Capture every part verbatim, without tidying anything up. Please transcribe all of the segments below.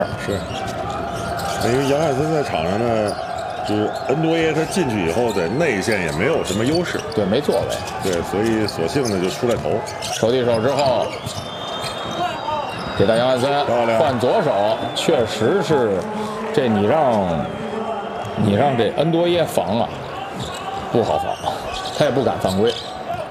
是，因为杨汉森在场上呢，就是恩多耶他进去以后在内线也没有什么优势， 对，没作为， 对，所以索性呢就出来投。 手递手之后，给到杨汉森换左手，确实是，这你让，你让这恩多耶防啊，不好防，他也不敢犯规。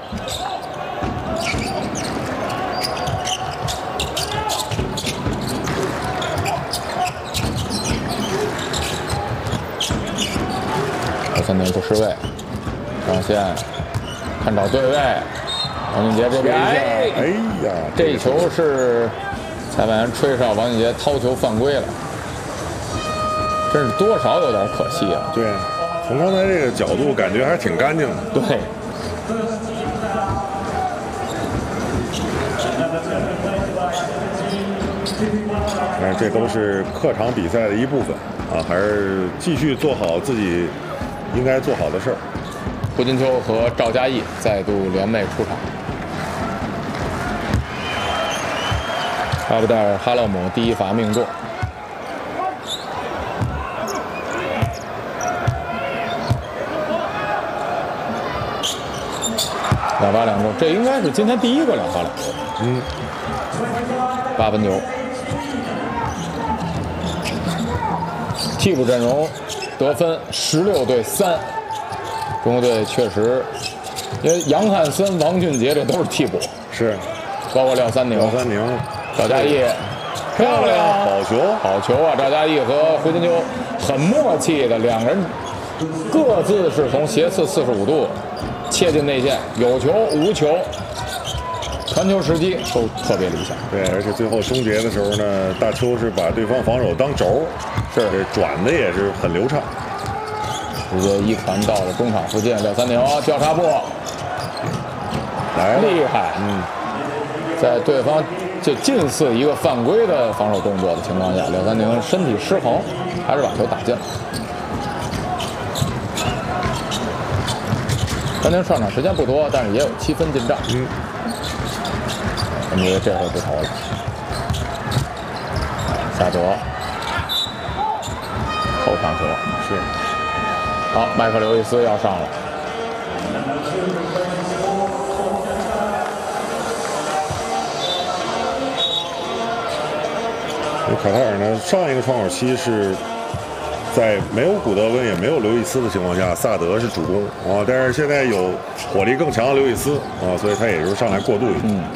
三点不失位，上线，看找对位，王俊杰这边，哎， 哎呀， 这球是裁判员吹哨，王俊杰掏球犯规了，真是多少有点可惜啊。 对，从刚才这个角度感觉还是挺干净的。 对。 但是这都是客场比赛的一部分啊，还是继续做好自己 应该做好的事儿。 胡金秋和赵嘉译再度联袂出场。阿布代尔哈勒姆第一罚命中。两罚两中，这应该是今天第一个两罚两中。嗯，八分球。替补阵容。 得分十六对三，中国队确实，因为杨汉森、王俊杰这都是替补， 是， 包括廖三宁、 廖三宁、 赵嘉译，漂亮， 好球， 好球啊！赵嘉译和胡金秋很默契的两人，各自是从斜刺四十五度切进内线，有球无球，传球时机都特别理想。 对，而且最后终结的时候呢，大邱是把对方防守当轴。 是，这转的也是很流畅， 直接一传到了中场附近，廖三宁交叉步， 来了， 厉害，嗯，在对方就近似一个犯规的防守动作的情况下，廖三宁身体失衡，还是把球打进了。三宁上场时间不多，但是也有七分进账，嗯，因为这回不投了，夏德。 后场球是，好，麦克刘易斯要上了。 卡塔尔呢，上一个窗口期是在没有古德温也没有刘易斯的情况下，萨德是主攻啊，但是现在有火力更强的刘易斯啊，所以他也是上来过渡一下。嗯。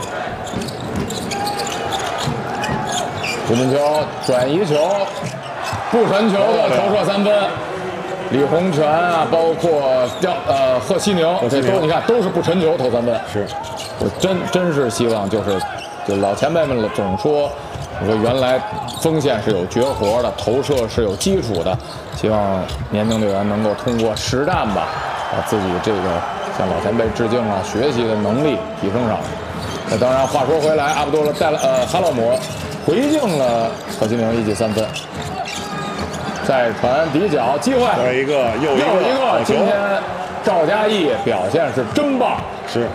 胡金秋转移球。 不传球的投射三分，李洪权啊，包括廖呃贺西宁，这都你看都是不传球投三分。 是， 我真真是希望就是，就老前辈们总说，我说原来锋线是有绝活的，投射是有基础的，希望年轻队员能够通过实战吧，把自己这个向老前辈致敬啊，学习的能力提升上来。那当然，话说回来，阿卜杜勒带了呃哈勒姆回敬了贺西宁一记三分。 再传底角机会， 再一个又一个， 又一个。今天赵嘉译表现是真棒， 是。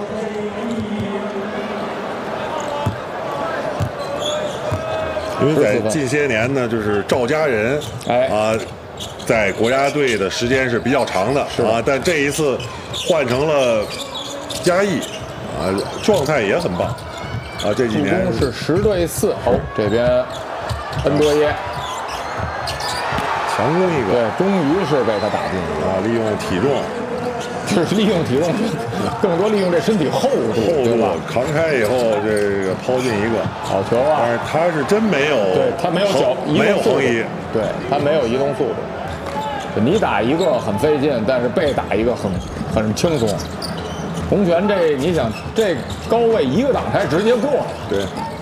因为在近些年呢，就是赵家人，哎啊，在国家队的时间是比较长的啊，但这一次换成了嘉译，啊，状态也很棒啊，这几年是十对四。哦，这边恩多耶。 强攻一个， 对，终于是被他打进了啊！利用体重， 就是利用体重，更多利用这身体厚度， 厚度扛开以后，这个抛进一个好球啊！ 但是他是真没有， 对他没有脚， 没有横移， 对他没有移动速度。你打一个很费劲，但是被打一个很很轻松。洪拳这，你想这高位一个挡拆直接过了， 对，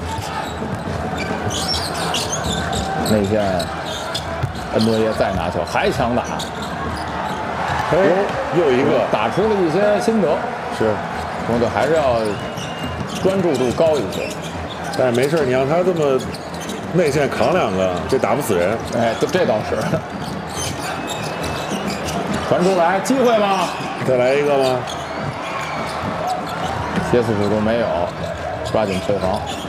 内线。 恩多耶再拿球，还强打， 哎，又一个打出了一些心得。 是， 中国队还是要专注度高一些。 但是没事，你让他这么内线扛两个，这打不死人。 哎，这倒是。传出来，机会吗？ 再来一个吗？ 斜刺速度没有，抓紧退防。